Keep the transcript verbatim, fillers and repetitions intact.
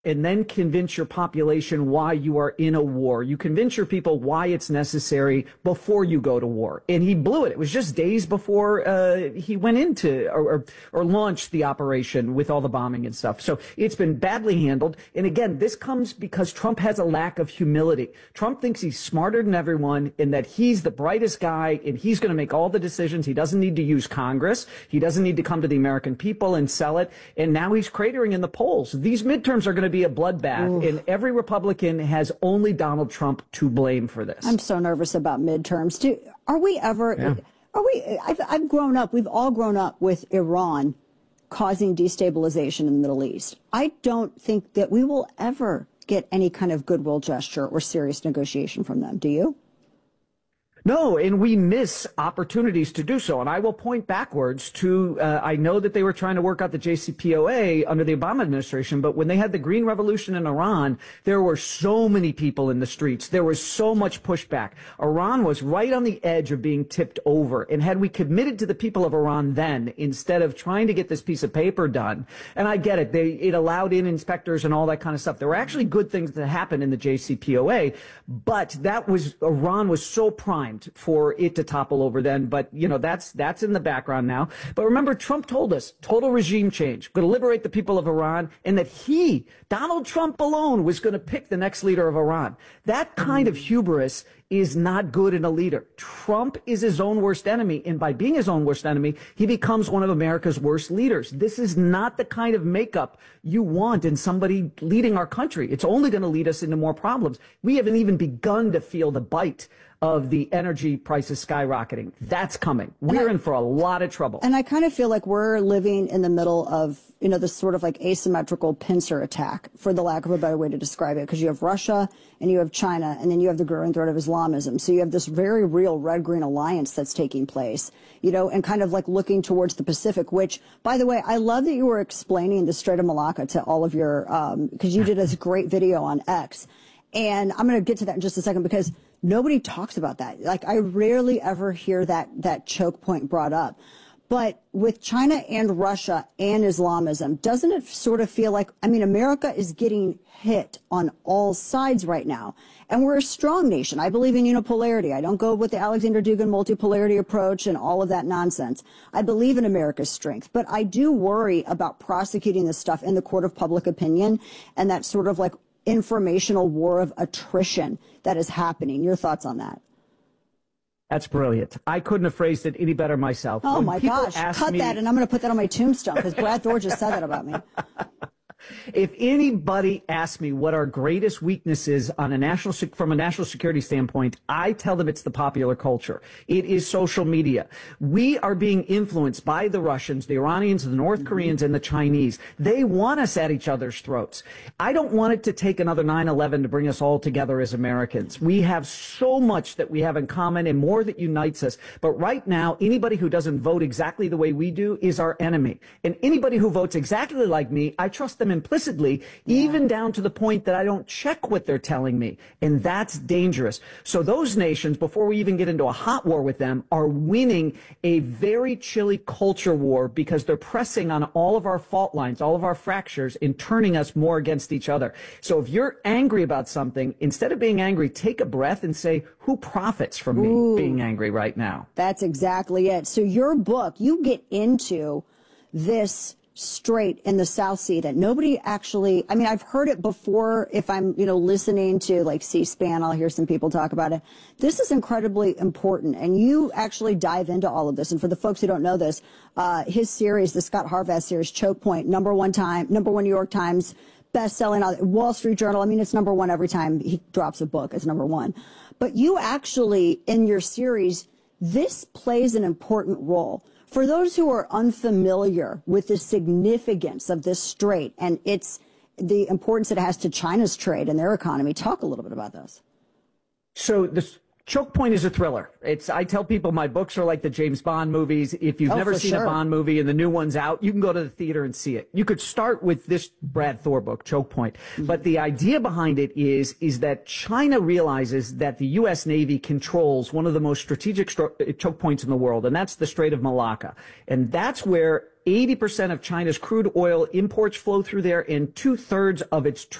and then convince your population why you are in a war. You convince your people why it's necessary before you go to war. And he blew it. It was just days before uh, he went into or, or, or launched the operation with all the bombing and stuff. So it's been badly handled. And again, this comes because Trump has a lack of humility. Trump thinks he's smarter than everyone and that he's the brightest guy and he's going to make all the decisions. He doesn't need to use Congress. He doesn't need to come to the American people and sell it. And now he's cratering in the polls. These midterms are going to be a bloodbath, Oof. and every Republican has only Donald Trump to blame for this. I'm so nervous about midterms. Do, are we ever, yeah. are we, I've, I've grown up, we've all grown up with Iran causing destabilization in the Middle East. I don't think that we will ever get any kind of goodwill gesture or serious negotiation from them. Do you? No, and we miss opportunities to do so. And I will point backwards to, uh, I know that they were trying to work out the J C P O A under the Obama administration, but when they had the Green Revolution in Iran, there were so many people in the streets. There was so much pushback. Iran was right on the edge of being tipped over. And had we committed to the people of Iran then, instead of trying to get this piece of paper done, and I get it, they, it allowed in inspectors and all that kind of stuff. There were actually good things that happened in the J C P O A, but that was, Iran was so primed for it to topple over then. But, you know, that's that's in the background now. But remember, Trump told us total regime change, going to liberate the people of Iran, and that he, Donald Trump alone, was going to pick the next leader of Iran. That kind of hubris is not good in a leader. Trump is his own worst enemy, and by being his own worst enemy, he becomes one of America's worst leaders. This is not the kind of makeup you want in somebody leading our country. It's only going to lead us into more problems. We haven't even begun to feel the bite of the energy prices skyrocketing. That's coming. We're I, in for a lot of trouble. And I kind of feel like we're living in the middle of, you know, this sort of like asymmetrical pincer attack, for the lack of a better way to describe it, because you have Russia and you have China, and then you have the growing threat of Islamism. So you have this very real red-green alliance that's taking place, you know, and kind of like looking towards the Pacific, which, by the way, I love that you were explaining the Strait of Malacca to all of your, um, because you did a great video on X. And I'm going to get to that in just a second, because nobody talks about that. Like, I rarely ever hear that, that choke point brought up. But with China and Russia and Islamism, doesn't it sort of feel like, I mean, America is getting hit on all sides right now. And we're a strong nation. I believe in unipolarity. I don't go with the Alexander Dugin multipolarity approach and all of that nonsense. I believe in America's strength. But I do worry about prosecuting this stuff in the court of public opinion, and that sort of like informational war of attrition that is happening. Your thoughts on that? That's brilliant. I couldn't have phrased it any better myself. Oh, when my gosh. Cut me, that, and I'm going to put that on my tombstone, because Brad Thor just said that about me. If anybody asks me what our greatest weakness is on a national from a national security standpoint, I tell them it's the popular culture. It is social media. We are being influenced by the Russians, the Iranians, the North Koreans, and the Chinese. They want us at each other's throats. I don't want it to take another nine eleven to bring us all together as Americans. We have so much that we have in common and more that unites us. But right now, anybody who doesn't vote exactly the way we do is our enemy. And anybody who votes exactly like me, I trust them implicitly, yeah. even down to the point that I don't check what they're telling me. And that's dangerous. So those nations, before we even get into a hot war with them, are winning a very chilly culture war, because they're pressing on all of our fault lines, all of our fractures, and turning us more against each other. So if you're angry about something, instead of being angry, take a breath and say, who profits from me Ooh, being angry right now? That's exactly it. So your book, you get into this strait in the South Sea that nobody actually, I mean, I've heard it before. If I'm, you know, listening to like C-SPAN, I'll hear some people talk about it. This is incredibly important. And you actually dive into all of this. And for the folks who don't know this, uh, his series, the Scott Harvath series, Choke Point, number one time, number one New York Times, best-selling, Wall Street Journal. I mean, it's number one every time he drops a book. It's number one. But you actually, in your series, this plays an important role. For those who are unfamiliar with the significance of this strait and its the importance it has to China's trade and their economy, talk a little bit about this. So this Choke Point is a thriller. It's, I tell people my books are like the James Bond movies. If you've oh, never seen sure. a Bond movie and the new one's out, you can go to the theater and see it. You could start with this Brad Thor book, Choke Point. Mm-hmm. But the idea behind it is, is that China realizes that the U S Navy controls one of the most strategic choke points in the world, and that's the Strait of Malacca. And that's where eighty percent of China's crude oil imports flow through there, and two thirds of its